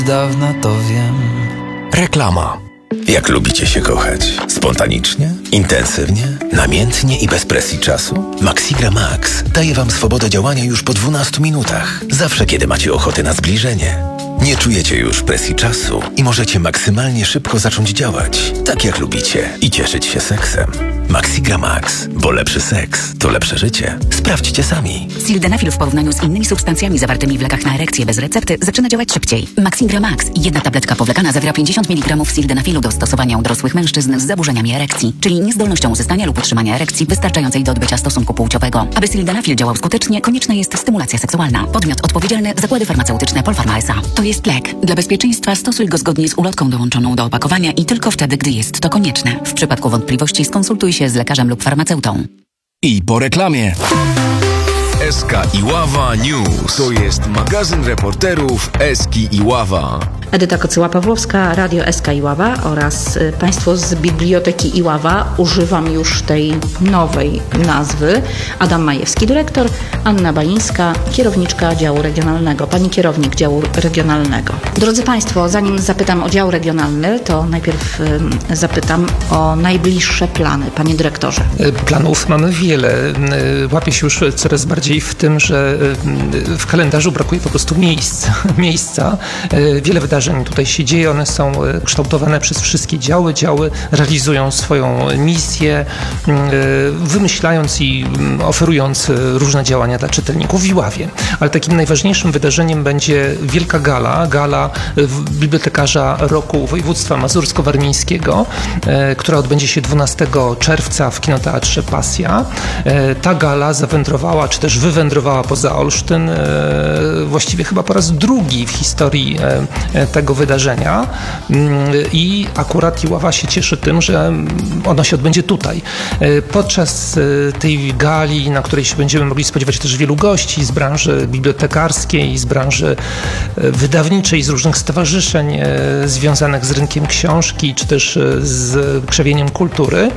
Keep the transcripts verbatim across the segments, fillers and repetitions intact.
Dawna to wiem. Reklama. Jak lubicie się kochać? Spontanicznie? Intensywnie? Namiętnie i bez presji czasu? Maxigra Max daje Wam swobodę działania już po dwunastu minutach. Zawsze, kiedy macie ochotę na zbliżenie. Nie czujecie już presji czasu i możecie maksymalnie szybko zacząć działać, tak jak lubicie, i cieszyć się seksem. Maxigra Max, bo lepszy seks to lepsze życie. Sprawdźcie sami. Sildenafil w porównaniu z innymi substancjami zawartymi w lekach na erekcję bez recepty zaczyna działać szybciej. Maxigra Max, jedna tabletka powlekana zawiera pięćdziesiąt miligramów sildenafilu do stosowania u dorosłych mężczyzn z zaburzeniami erekcji, czyli niezdolnością uzyskania lub utrzymania erekcji wystarczającej do odbycia stosunku płciowego. Aby sildenafil działał skutecznie, konieczna jest stymulacja seksualna. Podmiot odpowiedzialny: zakłady farmaceutyczne Polpharma S A. To jest lek. Dla bezpieczeństwa stosuj go zgodnie z ulotką dołączoną do opakowania i tylko wtedy, gdy jest to konieczne. W przypadku wątpliwości skonsultuj się z lekarzem lub farmaceutą. I po reklamie. Eska Iława News. To jest magazyn reporterów Eski Iława. Edyta Kocyła-Pawłowska, Radio Eska Iława oraz y, Państwo z Biblioteki Iława. Używam już tej nowej nazwy. Adam Majewski, dyrektor, Anna Balińska, kierowniczka działu regionalnego. Pani kierownik działu regionalnego. Drodzy Państwo, zanim zapytam o dział regionalny, to najpierw y, zapytam o najbliższe plany. Panie dyrektorze. Planów mamy wiele. Łapię się już coraz bardziej w tym, że w kalendarzu brakuje po prostu miejsc. miejsca. Wiele wydarzeń tutaj się dzieje, one są kształtowane przez wszystkie działy. Działy realizują swoją misję, wymyślając i oferując różne działania dla czytelników w Iławie. Ale takim najważniejszym wydarzeniem będzie wielka gala, gala bibliotekarza roku województwa mazursko-warmińskiego, która odbędzie się dwunastego czerwca w Kinoteatrze Pasja. Ta gala zawędrowała, czy też wywędrowała poza Olsztyn właściwie chyba po raz drugi w historii tego wydarzenia i akurat Iława się cieszy tym, że ono się odbędzie tutaj. Podczas tej gali, na której się będziemy mogli spodziewać też wielu gości z branży bibliotekarskiej, z branży wydawniczej, z różnych stowarzyszeń związanych z rynkiem książki, czy też z krzewieniem kultury,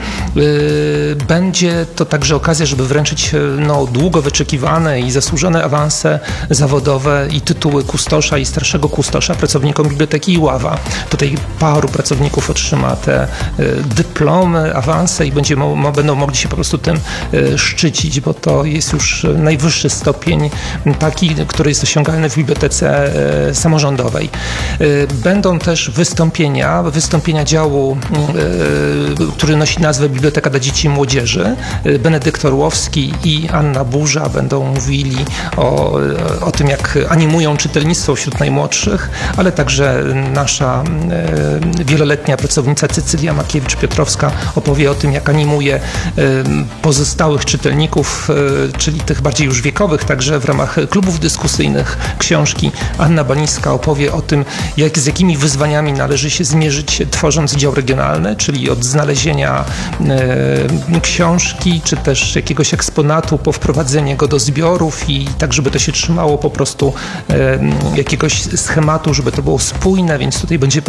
będzie to także okazja, żeby wręczyć no, długo wyczekiwane i zasłużone awanse zawodowe i tytuły kustosza i starszego kustosza pracownikom Biblioteki Iława. Tutaj paru pracowników otrzyma te dyplomy, awanse i będzie, mo, będą mogli się po prostu tym szczycić, bo to jest już najwyższy stopień taki, który jest osiągalny w bibliotece samorządowej. Będą też wystąpienia, wystąpienia działu, który nosi nazwę Biblioteka dla Dzieci i Młodzieży. Benedykt Orłowski i Anna Burza będą mówili o, o tym, jak animują czytelnictwo wśród najmłodszych, ale także nasza e, wieloletnia pracownica Cecylia Makiewicz-Piotrowska opowie o tym, jak animuje e, pozostałych czytelników, e, czyli tych bardziej już wiekowych, także w ramach klubów dyskusyjnych książki. Anna Balińska opowie o tym, jak, z jakimi wyzwaniami należy się zmierzyć, tworząc dział regionalny, czyli od znalezienia e, książki, czy też jakiegoś eksponatu po wprowadzenie go do zbiorów i tak, żeby to się trzymało po prostu e, jakiegoś schematu, żeby to było spójne, więc tutaj będzie